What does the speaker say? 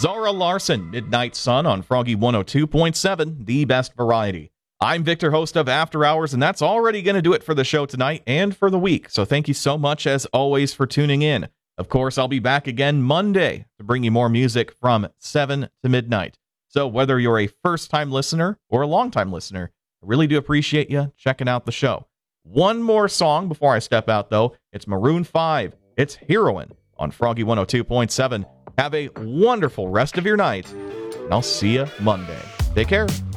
Zara Larson, Midnight Sun on Froggy 102.7, the best variety. I'm Victor, host of After Hours, and that's already going to do it for the show tonight and for the week. So thank you so much, as always, for tuning in. Of course, I'll be back again Monday to bring you more music from 7 to midnight. So whether you're a first-time listener or a long-time listener, I really do appreciate you checking out the show. One more song before I step out, though. It's Maroon 5. It's Heroine on Froggy 102.7. Have a wonderful rest of your night, and I'll see you Monday. Take care.